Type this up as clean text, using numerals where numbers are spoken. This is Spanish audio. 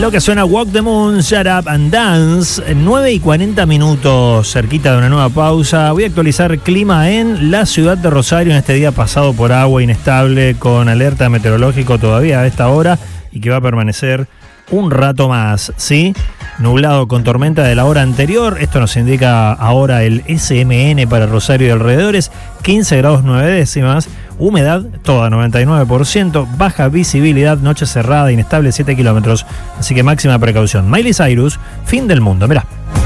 lo que suena Walk the Moon, Shut Up and Dance, 9:40, cerquita de una nueva pausa. Voy a actualizar clima en la ciudad de Rosario en este día pasado por agua inestable con alerta meteorológico todavía a esta hora y que va a permanecer un rato más, ¿sí? Nublado con tormenta de la hora anterior. Esto nos indica ahora el SMN para Rosario y alrededores. 15 grados 9 décimas. Humedad toda 99%. Baja visibilidad, noche cerrada, inestable 7 kilómetros. Así que máxima precaución. Miley Cyrus, Fin del Mundo. Mirá.